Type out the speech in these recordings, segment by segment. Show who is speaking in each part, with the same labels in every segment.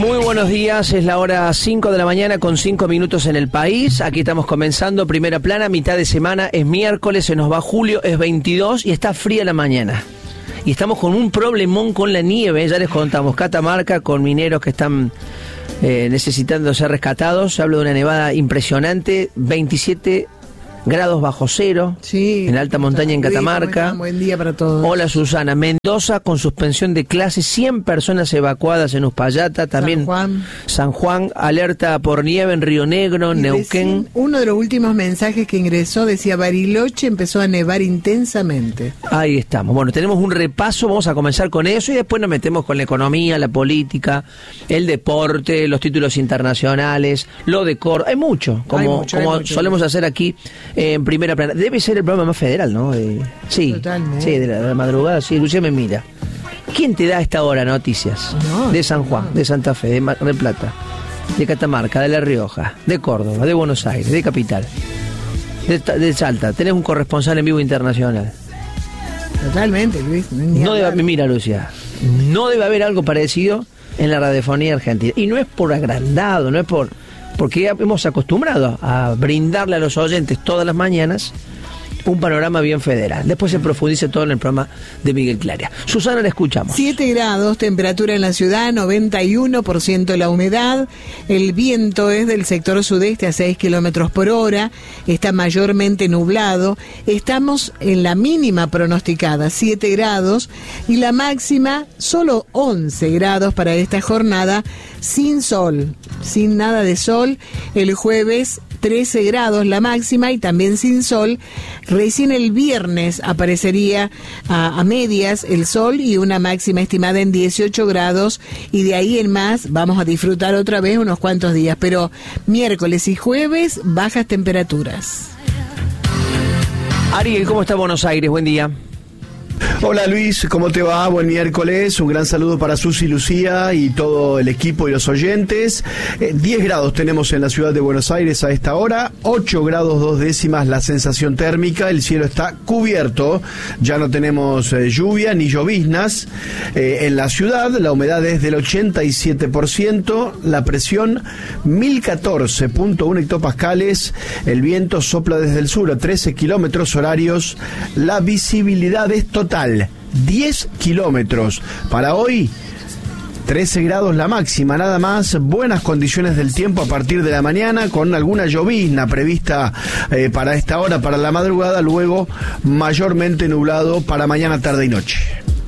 Speaker 1: Muy buenos días, es la hora 5 de la mañana con 5 minutos en el país. Aquí estamos comenzando Primera Plana, mitad de semana, es miércoles, se nos va julio, es 22 y está fría la mañana. Y estamos con un problemón con la nieve, ya les contamos, Catamarca con mineros que están necesitando ser rescatados. Hablo de una nevada impresionante, 27 grados bajo cero, sí, en alta montaña en Catamarca.
Speaker 2: Buen día para todos.
Speaker 1: Hola Susana. Mendoza con suspensión de clases, 100 personas evacuadas en Uspallata, también San Juan, alerta por nieve en Río Negro, y Neuquén.
Speaker 2: Uno de los últimos mensajes que ingresó decía Bariloche empezó a nevar intensamente.
Speaker 1: Ahí estamos. Bueno, tenemos un repaso, vamos a comenzar con eso y después nos metemos con la economía, la política, el deporte, los títulos internacionales, lo de Córdoba. Hay mucho, como solemos hacer aquí en Primera Plana. Debe ser el programa más federal, ¿no? Sí, totalmente. Sí, de la madrugada, sí. Lucía me mira. ¿Quién te da a esta hora noticias? De San Juan, de Santa Fe, de Mar del Plata, de Catamarca, de La Rioja, de Córdoba, de Buenos Aires, de Capital, de Salta? Tenés un corresponsal en vivo internacional.
Speaker 2: Totalmente, Luis.
Speaker 1: Mira, Lucía, no debe haber algo parecido en la radiofonía argentina. Y no es por agrandado, no es porque ya hemos acostumbrado a brindarle a los oyentes todas las mañanas un panorama bien federal. Después se profundice todo en el programa de Miguel Claria. Susana, la escuchamos.
Speaker 2: 7 grados, temperatura en la ciudad, 91% la humedad. El viento es del sector sudeste a 6 kilómetros por hora. Está mayormente nublado. Estamos en la mínima pronosticada, 7 grados. Y la máxima, solo 11 grados para esta jornada, sin sol, sin nada de sol. El jueves 13 grados la máxima y también sin sol. Recién el viernes aparecería a medias el sol y una máxima estimada en 18 grados y de ahí en más vamos a disfrutar otra vez unos cuantos días, pero miércoles y jueves bajas temperaturas.
Speaker 1: Ariel, ¿cómo está Buenos Aires? Buen día.
Speaker 3: Hola Luis, ¿cómo te va? Buen miércoles, un gran saludo para Susi, Lucía y todo el equipo y los oyentes. 10 grados tenemos en la ciudad de Buenos Aires a esta hora, 8 grados 2 décimas la sensación térmica, el cielo está cubierto, ya no tenemos lluvia ni lloviznas en la ciudad, la humedad es del 87%, la presión 1014.1 hectopascales, el viento sopla desde el sur a 13 kilómetros horarios, la visibilidad es total, 10 kilómetros. Para hoy, 13 grados la máxima, nada más. Buenas condiciones del tiempo a partir de la mañana, con alguna llovizna prevista para esta hora, para la madrugada. Luego, mayormente nublado para mañana, tarde y noche.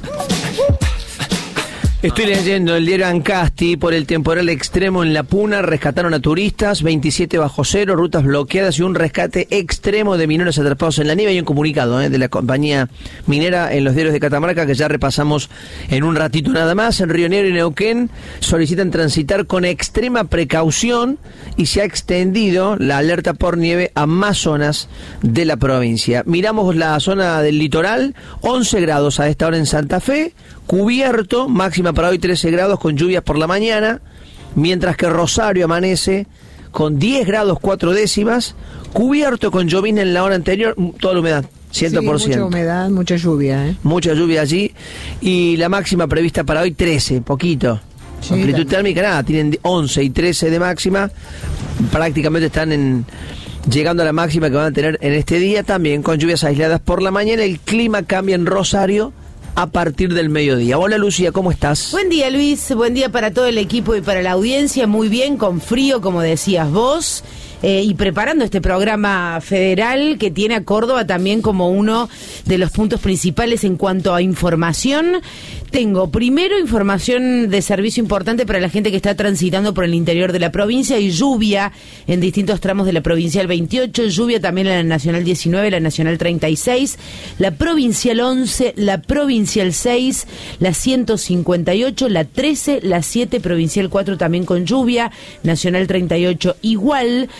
Speaker 1: Estoy leyendo el diario Ancasti. Por el temporal extremo en La Puna rescataron a turistas, 27 bajo cero, rutas bloqueadas y un rescate extremo de mineros atrapados en la nieve. Hay un comunicado de la compañía minera en los diarios de Catamarca que ya repasamos en un ratito nada más. En Río Negro y Neuquén solicitan transitar con extrema precaución y se ha extendido la alerta por nieve a más zonas de la provincia. Miramos la zona del litoral, 11 grados a esta hora en Santa Fe, cubierto, máxima para hoy 13 grados con lluvias por la mañana, mientras que Rosario amanece con 10 grados 4 décimas, cubierto con llovizna en la hora anterior, toda la humedad, 100%.
Speaker 2: Sí, mucha humedad, mucha lluvia.
Speaker 1: Mucha lluvia allí, y la máxima prevista para hoy 13, poquito. Sí, amplitud térmica nada, tienen 11 y 13 de máxima, prácticamente están llegando a la máxima que van a tener en este día, también con lluvias aisladas por la mañana. El clima cambia en Rosario a partir del mediodía. Hola Lucía, ¿cómo estás?
Speaker 4: Buen día Luis, buen día para todo el equipo y para la audiencia, muy bien, con frío como decías vos, y preparando este programa federal que tiene a Córdoba también como uno de los puntos principales en cuanto a información. Tengo primero información de servicio importante para la gente que está transitando por el interior de la provincia y lluvia en distintos tramos de la Provincial 28, lluvia también en la Nacional 19, la Nacional 36, la Provincial 11, la Provincial 6, la 158, la 13, la 7, Provincial 4 también con lluvia, Nacional 38 igual,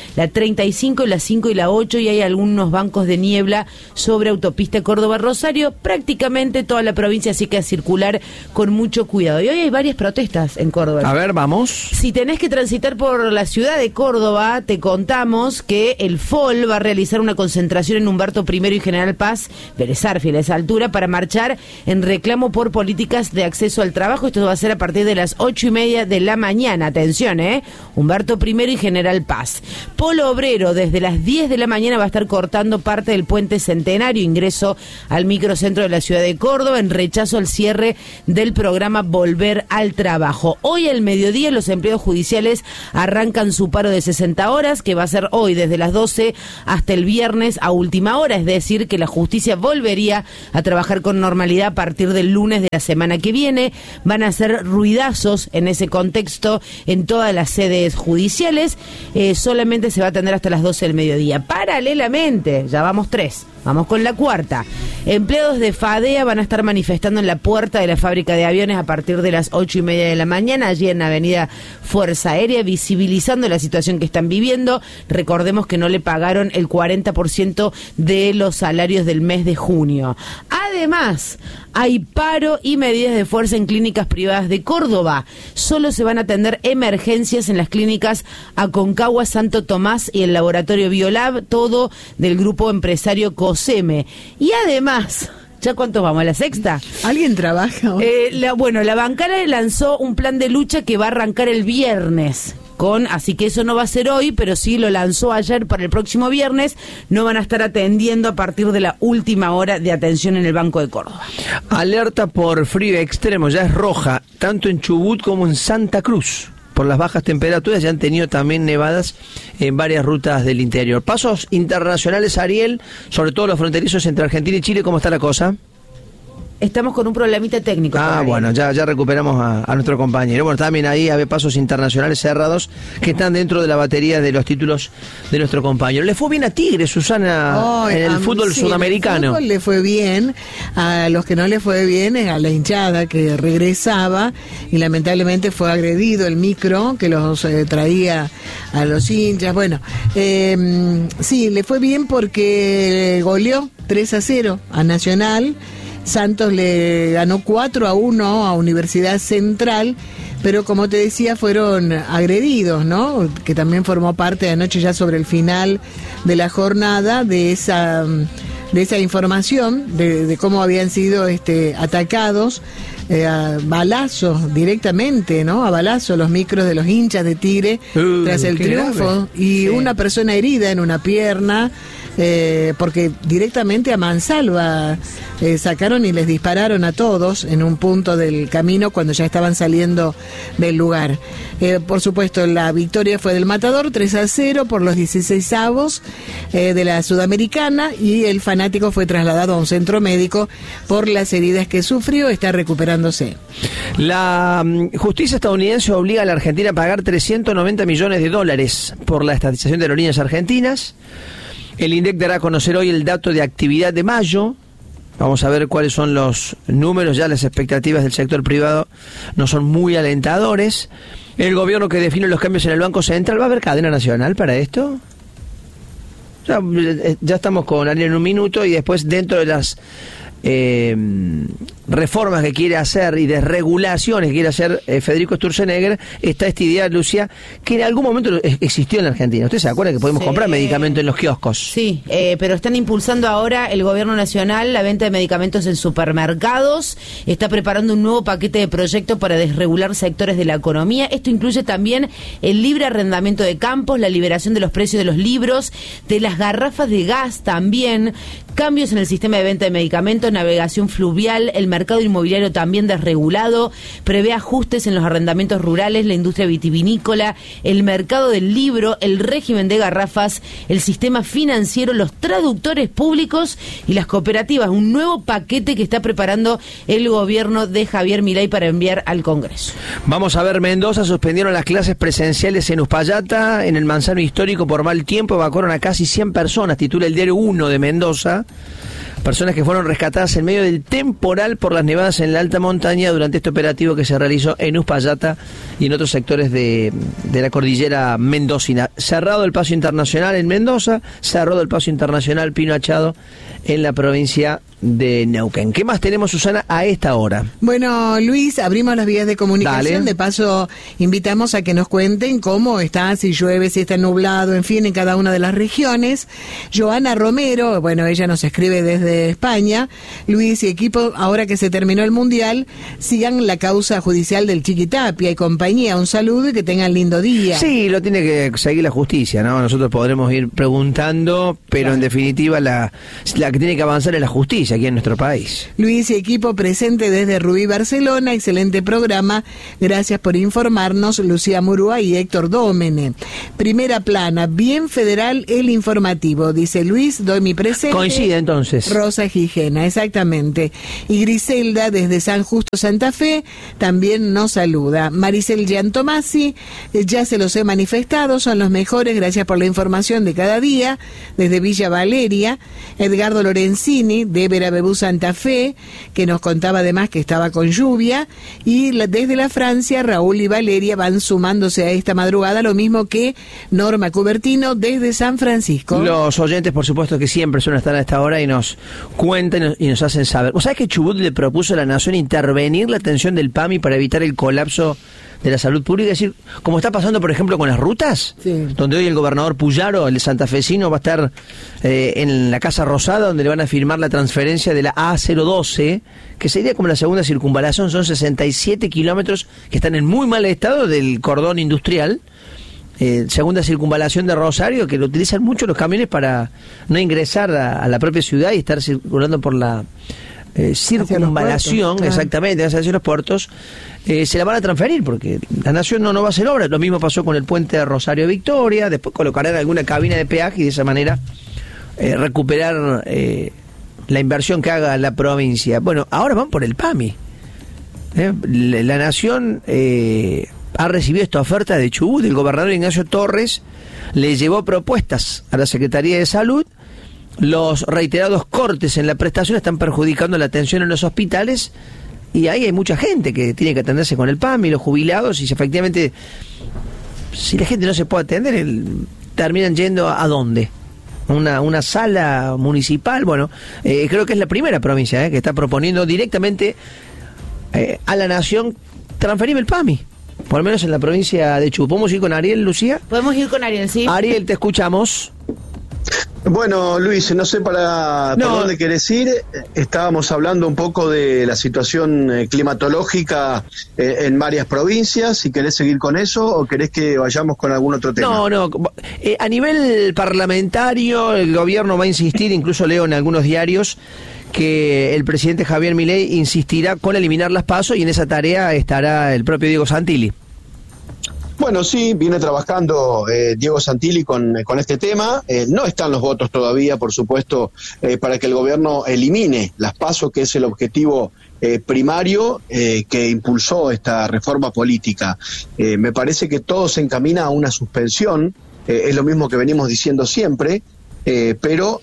Speaker 4: la 35, la 5 y la 8, y hay algunos bancos de niebla sobre autopista Córdoba-Rosario, prácticamente toda la provincia, así que a circular con mucho cuidado. Y hoy hay varias protestas en Córdoba.
Speaker 1: A ver, vamos.
Speaker 4: Si tenés que transitar por la ciudad de Córdoba, te contamos que el FOL va a realizar una concentración en Humberto I y General Paz, Vélez Arfiel, a esa altura, para marchar en reclamo por políticas de acceso al trabajo. Esto va a ser a partir de las 8:30 de la mañana. Atención, Humberto I y General Paz. Polo Obrero, desde las 10 de la mañana va a estar cortando parte del puente Centenario, ingreso al microcentro de la ciudad de Córdoba, en rechazo al cierre del programa Volver al Trabajo. Hoy al mediodía los empleados judiciales arrancan su paro de 60 horas, que va a ser hoy desde las 12 hasta el viernes a última hora, es decir, que la justicia volvería a trabajar con normalidad a partir del lunes de la semana que viene. Van a hacer ruidazos en ese contexto en todas las sedes judiciales. Solamente se va a atender hasta las 12 del mediodía. Paralelamente, ya vamos 3. Vamos con la cuarta. Empleados de FADEA van a estar manifestando en la puerta de la fábrica de aviones a partir de las 8:30 de la mañana, allí en Avenida Fuerza Aérea, visibilizando la situación que están viviendo. Recordemos que no le pagaron el 40% de los salarios del mes de junio. Además, hay paro y medidas de fuerza en clínicas privadas de Córdoba. Solo se van a atender emergencias en las clínicas Aconcagua, Santo Tomás y el laboratorio Biolab, todo del grupo empresario COSEME. Y además, ¿ya cuántos vamos? ¿A la sexta?
Speaker 2: ¿Alguien trabaja hoy?
Speaker 4: La bancada lanzó un plan de lucha que va a arrancar el viernes. Así que eso no va a ser hoy, pero sí lo lanzó ayer para el próximo viernes. No van a estar atendiendo a partir de la última hora de atención en el Banco de Córdoba.
Speaker 1: Alerta por frío extremo, ya es roja, tanto en Chubut como en Santa Cruz. Por las bajas temperaturas ya han tenido también nevadas en varias rutas del interior. Pasos internacionales, Ariel, sobre todo los fronterizos entre Argentina y Chile, ¿cómo está la cosa?
Speaker 4: Estamos con un problemita técnico.
Speaker 1: Bueno, ya recuperamos a nuestro compañero. Bueno, también ahí hay pasos internacionales cerrados que están dentro de la batería de los títulos de nuestro compañero. Le fue bien a Tigre, Susana, en el fútbol sudamericano.
Speaker 2: En el fútbol le fue bien. A los que no le fue bien es a la hinchada que regresaba y lamentablemente fue agredido el micro que los traía a los hinchas. Bueno, sí, le fue bien porque goleó 3-0 a Nacional. Santos le ganó 4-1 a Universidad Central, pero como te decía, fueron agredidos, ¿no? Que también formó parte de anoche, ya sobre el final de la jornada, de esa información de cómo habían sido atacados a balazos directamente, ¿no? A balazos los micros de los hinchas de Tigre tras el triunfo grave. Y sí. Una persona herida en una pierna. Porque directamente a mansalva sacaron y les dispararon a todos en un punto del camino cuando ya estaban saliendo del lugar. Por supuesto, la victoria fue del Matador, 3-0 por los 16avos de la Sudamericana, y el fanático fue trasladado a un centro médico por las heridas que sufrió. Está recuperándose.
Speaker 1: La justicia estadounidense obliga a la Argentina a pagar $390 millones por la estatización de aerolíneas argentinas. El INDEC dará a conocer hoy el dato de actividad de mayo. Vamos a ver cuáles son los números. Ya las expectativas del sector privado no son muy alentadores. El gobierno que define los cambios en el Banco Central. ¿Va a haber cadena nacional para esto? Ya estamos con Ariel en un minuto, y después dentro de las reformas que quiere hacer y desregulaciones que quiere hacer Federico Sturzenegger, está esta idea, Lucia, que en algún momento existió en la Argentina. ¿Usted se acuerda que podemos comprar medicamentos en los kioscos?
Speaker 4: Sí, pero están impulsando ahora el gobierno nacional la venta de medicamentos en supermercados. Está preparando un nuevo paquete de proyectos para desregular sectores de la economía. Esto incluye también el libre arrendamiento de campos, la liberación de los precios de los libros, de las garrafas de gas también, cambios en el sistema de venta de medicamentos, navegación fluvial, el mercado inmobiliario también desregulado, prevé ajustes en los arrendamientos rurales, la industria vitivinícola, el mercado del libro, el régimen de garrafas, el sistema financiero, los traductores públicos y las cooperativas. Un nuevo paquete que está preparando el gobierno de Javier Milei para enviar al Congreso.
Speaker 1: Vamos a ver, Mendoza suspendieron las clases presenciales en Uspallata, en el Manzano Histórico, por mal tiempo. Evacuaron a casi 100 personas, titula el diario 1 de Mendoza. Personas que fueron rescatadas en medio del temporal por las nevadas en la alta montaña durante este operativo que se realizó en Uspallata y en otros sectores de la cordillera mendocina. Cerrado el paso internacional en Mendoza, cerrado el paso internacional Pino Achado en la provincia de Neuquén. ¿Qué más tenemos, Susana, a esta hora?
Speaker 2: Bueno, Luis, abrimos las vías de comunicación.
Speaker 1: Dale.
Speaker 2: De paso, invitamos a que nos cuenten cómo está, si llueve, si está nublado, en fin, en cada una de las regiones. Joana Romero, bueno, ella nos escribe desde España. Luis y equipo, ahora que se terminó el Mundial, sigan la causa judicial del Chiquitapia y compañía. Un saludo y que tengan lindo día.
Speaker 1: Sí, lo tiene que seguir la justicia, ¿no? Nosotros podremos ir preguntando, pero claro, en definitiva la que tiene que avanzar es la justicia aquí en nuestro país.
Speaker 2: Luis y equipo presente desde Rubí, Barcelona. Excelente programa. Gracias por informarnos, Lucía Murúa y Héctor Dómene. Primera plana, bien federal el informativo. Dice Luis, doy mi presente.
Speaker 1: Coincide entonces.
Speaker 2: Rosa Gijena, exactamente. Y Griselda desde San Justo, Santa Fe, también nos saluda. Maricel Giantomasi, ya se los he manifestado, son los mejores, gracias por la información de cada día. Desde Villa Valeria, Edgardo Lorenzini de Verabebú, Santa Fe, que nos contaba además que estaba con lluvia, y desde la Francia, Raúl y Valeria van sumándose a esta madrugada, lo mismo que Norma Cubertino desde San Francisco.
Speaker 1: Los oyentes, por supuesto, que siempre suelen estar a esta hora y nos cuentan y nos hacen saber. ¿Vos sabés que Chubut le propuso a la Nación intervenir la atención del PAMI para evitar el colapso de la salud pública? Es decir, como está pasando, por ejemplo, con las rutas,
Speaker 2: sí,
Speaker 1: donde hoy el gobernador Puyaro, el santafesino, va a estar en la Casa Rosada, donde le van a firmar la transferencia de la A012, que sería como la segunda circunvalación. Son 67 kilómetros que están en muy mal estado del cordón industrial. Segunda circunvalación de Rosario, que lo utilizan mucho los camiones para no ingresar a la propia ciudad y estar circulando por la circunvalación, puertos, exactamente, hacia los puertos. Se la van a transferir porque la Nación no va a hacer obra. Lo mismo pasó con el puente de Rosario Victoria. Después colocarán alguna cabina de peaje y de esa manera recuperar la inversión que haga la provincia. Bueno, ahora van por el PAMI. La Nación ha recibido esta oferta de Chubut. El gobernador Ignacio Torres le llevó propuestas a la Secretaría de Salud. Los reiterados cortes en la prestación están perjudicando la atención en los hospitales y ahí hay mucha gente que tiene que atenderse con el PAMI, los jubilados, y si efectivamente, si la gente no se puede atender, terminan yendo ¿a dónde? Una sala municipal. Bueno, creo que es la primera provincia que está proponiendo directamente a la Nación transferir el PAMI, por lo menos en la provincia de Chubut. ¿Podemos ir con Ariel, Lucía?
Speaker 4: Podemos ir con Ariel, sí.
Speaker 1: Ariel, te escuchamos.
Speaker 3: Bueno, Luis, no sé para dónde querés ir. Estábamos hablando un poco de la situación climatológica en varias provincias. Si querés seguir con eso o querés que vayamos con algún otro tema.
Speaker 1: No. A nivel parlamentario, el gobierno va a insistir, incluso leo en algunos diarios, que el presidente Javier Milei insistirá con eliminar las PASO y en esa tarea estará el propio Diego Santilli.
Speaker 3: Bueno, sí, viene trabajando Diego Santilli con este tema. No están los votos todavía, por supuesto, para que el gobierno elimine las PASO, que es el objetivo primario que impulsó esta reforma política. Me parece que todo se encamina a una suspensión, es lo mismo que venimos diciendo siempre, pero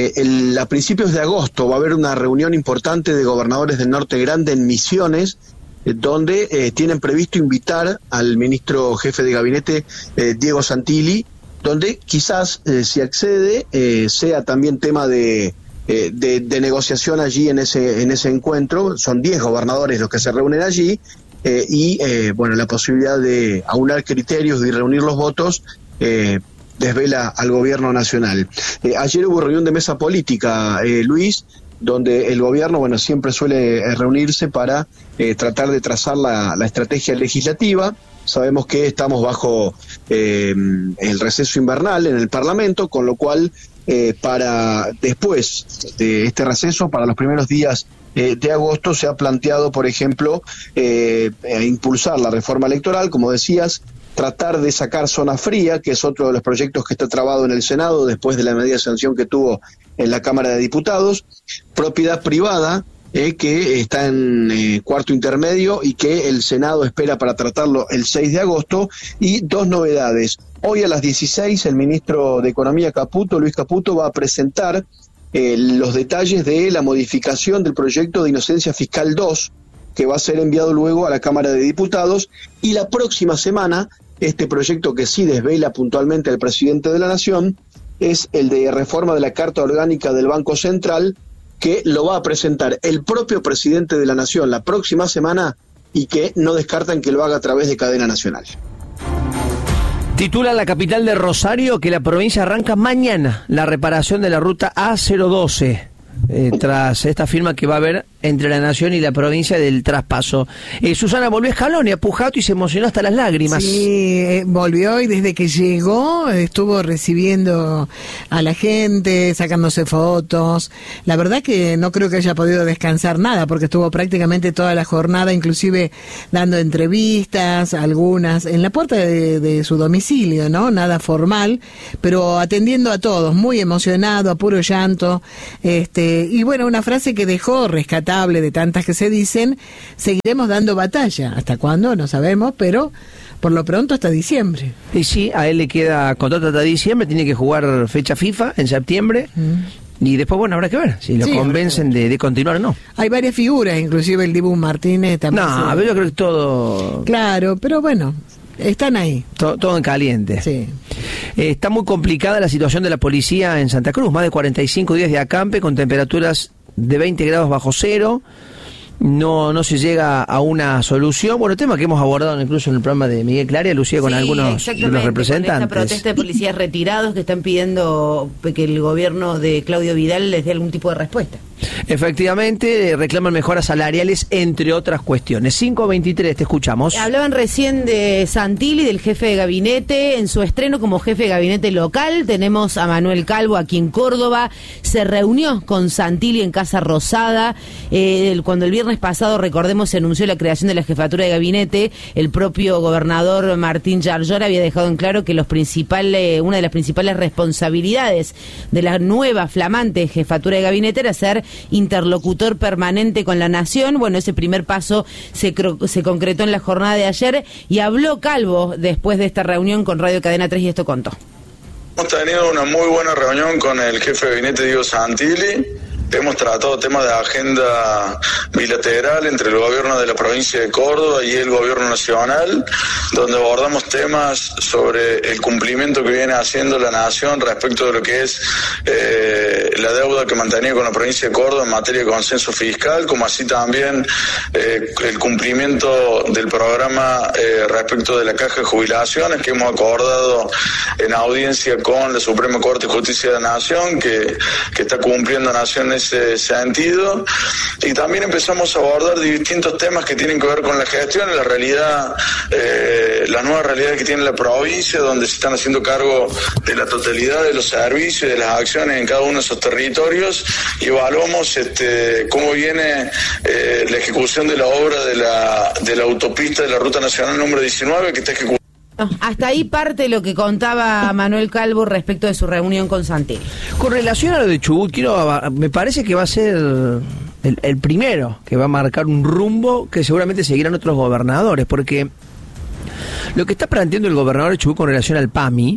Speaker 3: a principios de agosto va a haber una reunión importante de gobernadores del Norte Grande en Misiones, donde tienen previsto invitar al ministro jefe de gabinete, Diego Santilli, donde quizás, si accede, sea también tema de negociación allí en ese encuentro. Son 10 gobernadores los que se reúnen allí, bueno, la posibilidad de aunar criterios y reunir los votos desvela al gobierno nacional. Ayer hubo reunión de mesa política, Luis, donde el gobierno, bueno, siempre suele reunirse para tratar de trazar la estrategia legislativa. Sabemos que estamos bajo el receso invernal en el Parlamento, con lo cual para después de este receso, para los primeros días de agosto, se ha planteado, por ejemplo, impulsar la reforma electoral, como decías, tratar de sacar zona fría, que es otro de los proyectos que está trabado en el Senado después de la medida de sanción que tuvo en la Cámara de Diputados, propiedad privada, que está en cuarto intermedio y que el Senado espera para tratarlo el 6 de agosto, y 2 novedades. Hoy a las 16 el ministro de Economía Luis Caputo, va a presentar los detalles de la modificación del proyecto de inocencia fiscal 2, que va a ser enviado luego a la Cámara de Diputados, y la próxima semana, este proyecto que sí desvela puntualmente al presidente de la Nación, es el de reforma de la Carta Orgánica del Banco Central, que lo va a presentar el propio presidente de la Nación la próxima semana y que no descartan que lo haga a través de cadena nacional.
Speaker 1: Titula la capital de Rosario que la provincia arranca mañana la reparación de la ruta A012. Tras esta firma que va a haber entre la Nación y la provincia del traspaso. Susana volvió a Scaloni, a Pujato, y se emocionó hasta las lágrimas.
Speaker 2: Sí, volvió y desde que llegó estuvo recibiendo a la gente, sacándose fotos. La verdad que no creo que haya podido descansar nada, porque estuvo prácticamente toda la jornada, inclusive dando entrevistas, algunas en la puerta de su domicilio, ¿no? Nada formal, pero atendiendo a todos, muy emocionado, a puro llanto. Y bueno, una frase que dejó rescatada de tantas que se dicen: seguiremos dando batalla. ¿Hasta cuándo? No sabemos, pero por lo pronto hasta diciembre.
Speaker 1: Y sí, a él le queda contrato hasta diciembre, tiene que jugar fecha FIFA en septiembre. Y después, bueno, habrá que ver si lo convencen de continuar o no.
Speaker 2: Hay varias figuras, inclusive el Dibu Martínez también.
Speaker 1: No, yo creo que todo...
Speaker 2: Claro, pero bueno, están ahí.
Speaker 1: Todo en caliente.
Speaker 2: Sí.
Speaker 1: Está muy complicada la situación de la policía en Santa Cruz. Más de 45 días de acampe con temperaturas de 20 grados bajo cero. No se llega a una solución. Bueno, tema que hemos abordado incluso en el programa de Miguel Claria, Lucía, con algunos de los representantes.
Speaker 4: Con esta protesta de policías retirados que están pidiendo que el gobierno de Claudio Vidal les dé algún tipo de respuesta.
Speaker 1: Efectivamente, reclaman mejoras salariales, entre otras cuestiones. 5:23, te escuchamos.
Speaker 4: Hablaban recién de Santilli, del jefe de gabinete. En su estreno como jefe de gabinete local tenemos a Manuel Calvo aquí en Córdoba. Se reunió con Santilli en Casa Rosada. Cuando el viernes pasado, recordemos, se anunció la creación de la jefatura de gabinete, el propio gobernador Martín Yarlor había dejado en claro que una de las principales responsabilidades de la nueva flamante jefatura de gabinete era ser interlocutor permanente con la Nación. Bueno, ese primer paso se concretó en la jornada de ayer y habló Calvo después de esta reunión con Radio Cadena 3 y esto contó.
Speaker 5: Hemos tenido una muy buena reunión con el jefe de gabinete Diego Santilli. Hemos tratado temas de agenda bilateral entre el gobierno de la provincia de Córdoba y el gobierno nacional, donde abordamos temas sobre el cumplimiento que viene haciendo la Nación respecto de lo que es la deuda que mantenía con la provincia de Córdoba en materia de consenso fiscal, como así también el cumplimiento del programa respecto de la caja de jubilaciones que hemos acordado en audiencia con la Suprema Corte de Justicia de la Nación, que está cumpliendo Nación en ese sentido. Y también empezamos a abordar distintos temas que tienen que ver con la gestión y la realidad, la nueva realidad que tiene la provincia, donde se están haciendo cargo de la totalidad de los servicios y de las acciones en cada uno de esos territorios, y evaluamos cómo viene la ejecución de la obra de la autopista de la Ruta Nacional número 19, que está ejecutando.
Speaker 4: Hasta ahí parte lo que contaba Manuel Calvo respecto de su reunión con Santilli.
Speaker 1: Con relación a lo de Chubut, me parece que va a ser el primero que va a marcar un rumbo que seguramente seguirán otros gobernadores, porque lo que está planteando el gobernador de Chubut con relación al PAMI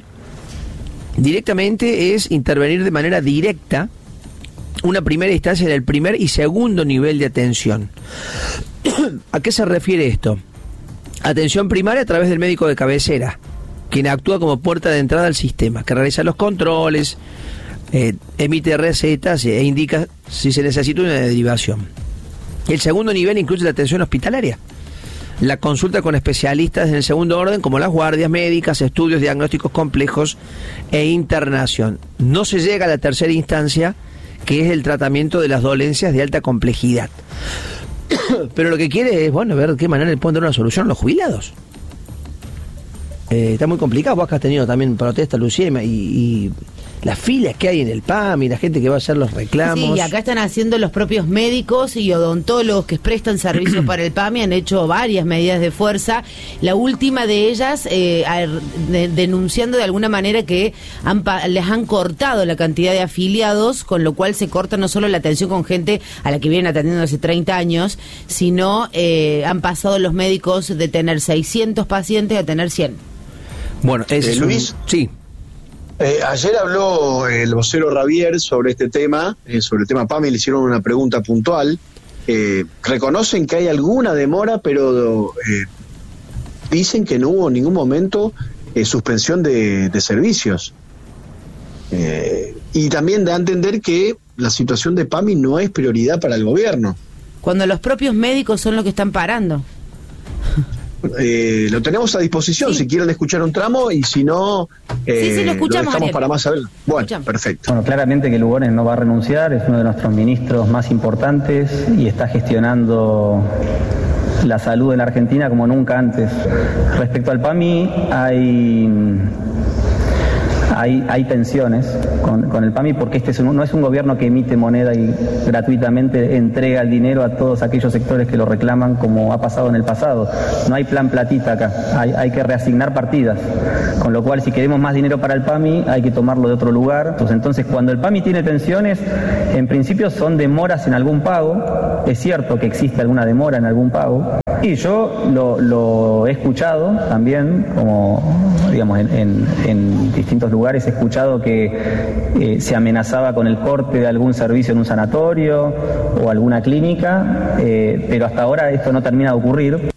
Speaker 1: directamente es intervenir de manera directa una primera instancia en el primer y segundo nivel de atención. ¿A qué se refiere esto? Atención primaria a través del médico de cabecera, quien actúa como puerta de entrada al sistema, que realiza los controles, emite recetas e indica si se necesita una derivación. El segundo nivel incluye la atención hospitalaria, la consulta con especialistas en el segundo orden, como las guardias médicas, estudios diagnósticos complejos e internación. No se llega a la tercera instancia, que es el tratamiento de las dolencias de alta complejidad. Pero lo que quiere es, ver de qué manera le pueden dar una solución a los jubilados. Está muy complicado. Vos que has tenido también protestas, Lucía, y las filas que hay en el PAM y la gente que va a hacer los reclamos.
Speaker 4: Sí, y acá están haciendo los propios médicos y odontólogos que prestan servicios para el PAM y han hecho varias medidas de fuerza. La última de ellas, denunciando de alguna manera que les han cortado la cantidad de afiliados, con lo cual se corta no solo la atención con gente a la que vienen atendiendo hace 30 años, sino han pasado los médicos de tener 600 pacientes a tener 100.
Speaker 1: Bueno,
Speaker 3: Luis.
Speaker 1: Sí.
Speaker 3: Ayer habló el vocero Ravier sobre este tema, sobre el tema PAMI, le hicieron una pregunta puntual. Reconocen que hay alguna demora, pero dicen que no hubo en ningún momento suspensión de servicios. Y también da a entender que la situación de PAMI no es prioridad para el gobierno.
Speaker 4: Cuando los propios médicos son los que están parando.
Speaker 3: Lo tenemos a disposición, si quieren escuchar un tramo, y si no,
Speaker 4: lo escuchamos,
Speaker 3: dejamos para más saber. Bueno, perfecto.
Speaker 6: Bueno, claramente que Lugones no va a renunciar, es uno de nuestros ministros más importantes y está gestionando la salud en la Argentina como nunca antes. Respecto al PAMI, hay tensiones con el PAMI porque no es un gobierno que emite moneda y gratuitamente entrega el dinero a todos aquellos sectores que lo reclaman, como ha pasado en el pasado. No hay plan platita acá, hay que reasignar partidas, con lo cual si queremos más dinero para el PAMI hay que tomarlo de otro lugar. Entonces cuando el PAMI tiene tensiones, en principio son demoras en algún pago. Es cierto que existe alguna demora en algún pago, y yo lo he escuchado también, como digamos en distintos lugares he escuchado que se amenazaba con el corte de algún servicio en un sanatorio o alguna clínica, pero hasta ahora esto no termina de ocurrir.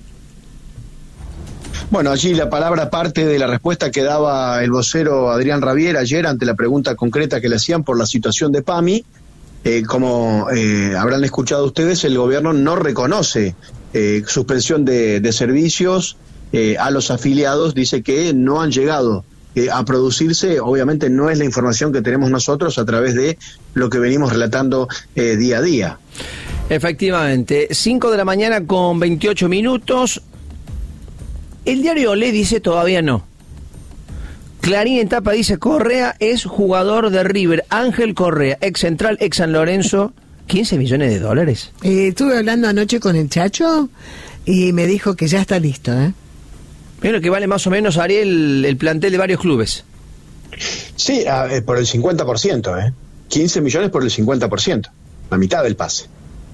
Speaker 3: Bueno, allí la palabra parte de la respuesta que daba el vocero Adrián Ravier ayer ante la pregunta concreta que le hacían por la situación de PAMI. Como habrán escuchado ustedes, el gobierno no reconoce suspensión de servicios a los afiliados, dice que no han llegado a producirse. Obviamente no es la información que tenemos nosotros a través de lo que venimos relatando día a día.
Speaker 1: Efectivamente, 5 de la mañana con 28 minutos. El diario Olé dice todavía no. Clarín en tapa dice Correa es jugador de River. Ángel Correa, ex Central, ex San Lorenzo, $15 millones.
Speaker 2: Estuve hablando anoche con el Chacho y me dijo que ya está listo,
Speaker 1: Pero que vale más o menos, Ariel, el plantel de varios clubes.
Speaker 3: Sí, por el 50%, 15 millones por el 50%, la mitad del pase.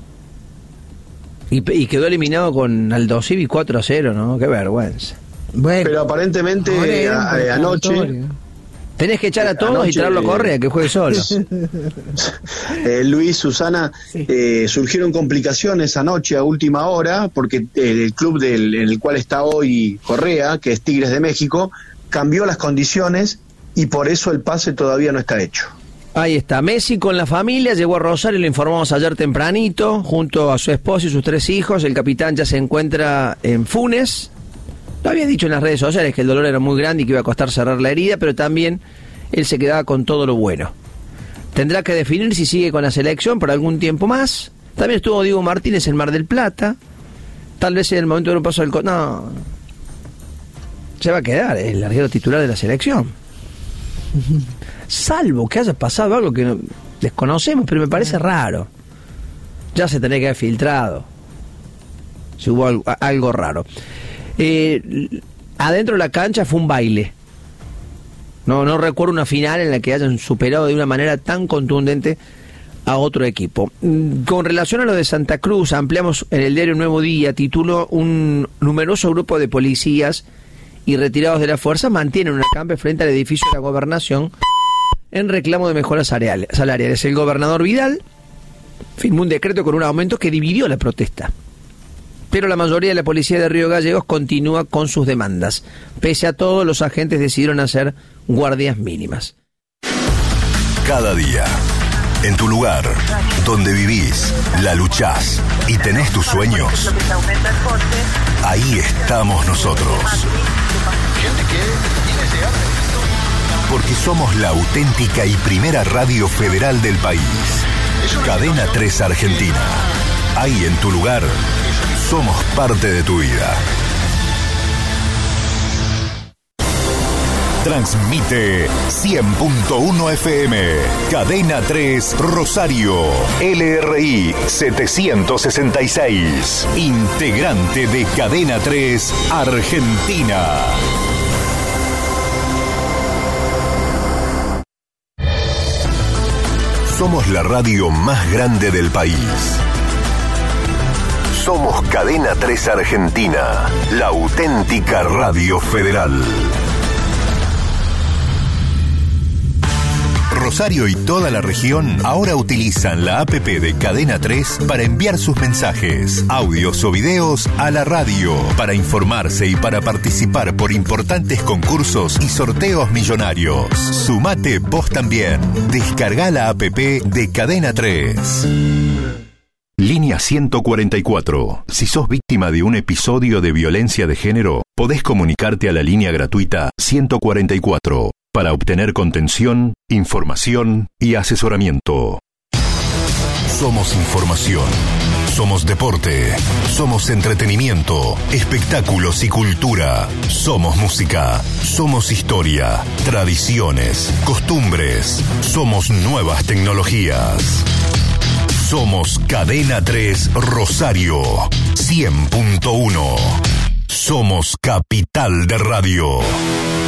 Speaker 1: Y quedó eliminado con Aldosivi 4-0, ¿no? Qué vergüenza.
Speaker 2: Bueno,
Speaker 3: pero aparentemente anoche...
Speaker 1: Tenés que echar a todos y traerlo a Correa, que juegue solo.
Speaker 3: Luis, Susana, surgieron complicaciones anoche a última hora, porque el club en el cual está hoy Correa, que es Tigres de México, cambió las condiciones y por eso el pase todavía no está hecho.
Speaker 1: Ahí está, Messi con la familia, llegó a Rosario, lo informamos ayer tempranito, junto a su esposa y sus 3 hijos. El capitán ya se encuentra en Funes. Lo había dicho en las redes sociales que el dolor era muy grande y que iba a costar cerrar la herida, pero también él se quedaba con todo lo bueno. Tendrá que definir si sigue con la selección por algún tiempo más. También estuvo Diego Martínez en Mar del Plata. Tal vez en el momento de un paso del... No. Se va a quedar el arquero titular de la selección. Salvo que haya pasado algo que desconocemos, pero me parece raro. Ya se tenía que haber filtrado. Si hubo algo raro. Adentro de la cancha fue un baile. No recuerdo una final en la que hayan superado de una manera tan contundente a otro equipo. Con relación a lo de Santa Cruz, ampliamos en el diario Nuevo Día, título: un numeroso grupo de policías y retirados de la fuerza mantienen un acampe frente al edificio de la Gobernación en reclamo de mejoras salariales. El gobernador Vidal firmó un decreto con un aumento que dividió la protesta. Pero la mayoría de la policía de Río Gallegos continúa con sus demandas. Pese a todo, los agentes decidieron hacer guardias mínimas.
Speaker 7: Cada día, en tu lugar, donde vivís, la luchás y tenés tus sueños, ahí estamos nosotros. Porque somos la auténtica y primera radio federal del país. Cadena 3 Argentina. Ahí en tu lugar, somos parte de tu vida. Transmite 100.1 FM, Cadena 3 Rosario, LRI 766, integrante de Cadena 3 Argentina. Somos la radio más grande del país. Somos Cadena 3 Argentina, la auténtica radio federal. Rosario y toda la región ahora utilizan la APP de Cadena 3 para enviar sus mensajes, audios o videos a la radio, para informarse y para participar por importantes concursos y sorteos millonarios. Sumate vos también. Descarga la APP de Cadena 3. Línea 144. Si sos víctima de un episodio de violencia de género, podés comunicarte a la línea gratuita 144 para obtener contención, información y asesoramiento. Somos información. Somos deporte. Somos entretenimiento, espectáculos y cultura. Somos música. Somos historia, tradiciones, costumbres. Somos nuevas tecnologías. Somos Cadena 3 Rosario 100.1. Somos Capital de Radio.